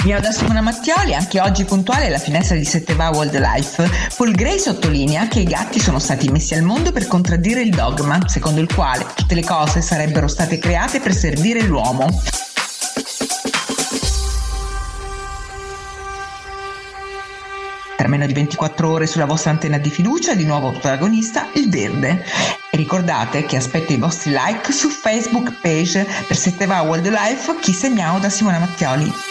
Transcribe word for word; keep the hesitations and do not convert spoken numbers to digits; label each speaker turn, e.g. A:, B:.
A: Miau da Simona Mattioli, anche oggi puntuale alla finestra di sette va Wildlife. Paul Gray sottolinea che i gatti sono stati messi al mondo per contraddire il dogma, secondo il quale tutte le cose sarebbero state create per servire l'uomo. Tra meno di ventiquattro ore sulla vostra antenna di fiducia, di nuovo protagonista, il verde. E ricordate che aspetto i vostri like su Facebook page per sette va Wildlife, Kiss e Miau da Simona Mattioli.